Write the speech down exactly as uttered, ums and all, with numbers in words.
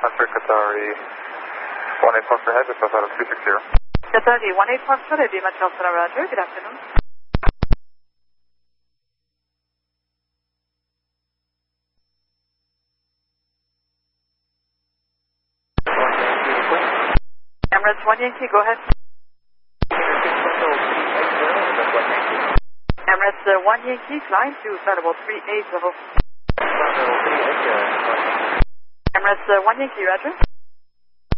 Hunter Qatari one eight Foxtrot ahead, just outside of two six zero. Qatari one eight Foxtrot, Eddie Manchester, Roger. Good afternoon. Emirates one Yankee, go ahead. Emirates uh, one Yankee, climb to flight level three eight level. Emirates uh, one Yankee, Roger.